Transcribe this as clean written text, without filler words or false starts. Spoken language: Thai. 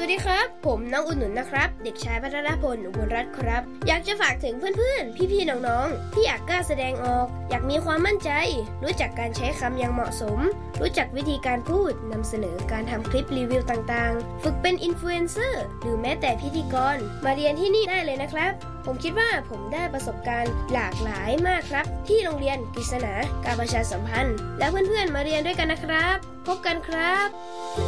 วัสดีครับผมน้องอุ่นหนุนนะครับเด็กชายพัทรพลอุบลรัตน์ครับอยากจะฝากถึงเพื่อนๆพี่ๆน้องๆที่อยากกล้าแสดงออกอยากมีความมั่นใจรู้จักการใช้คำอย่างเหมาะสมรู้จักวิธีการพูดนำเสนอการทำคลิปรีวิวต่างๆฝึกเป็นอินฟลูเอนเซอร์หรือแม้แต่พิธีกรมาเรียนที่นี่ได้เลยนะครับผมคิดว่าผมได้ประสบการณ์หลากหลายมากครับที่โรงเรียนกฤษณาการประชาสัมพันธ์และเพื่อนๆมาเรียนด้วยกันนะครับพบกันครับ